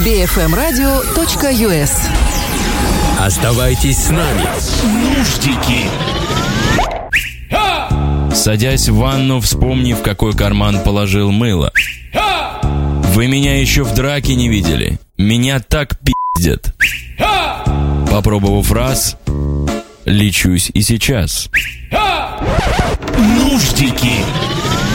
bfmradio.us. Оставайтесь с нами. Нуждики. Садясь в ванну, вспомни, в какой карман положил мыло. Вы меня еще в драке не видели. Меня так пиздят. Попробовав раз, лечусь и сейчас. Нуждики.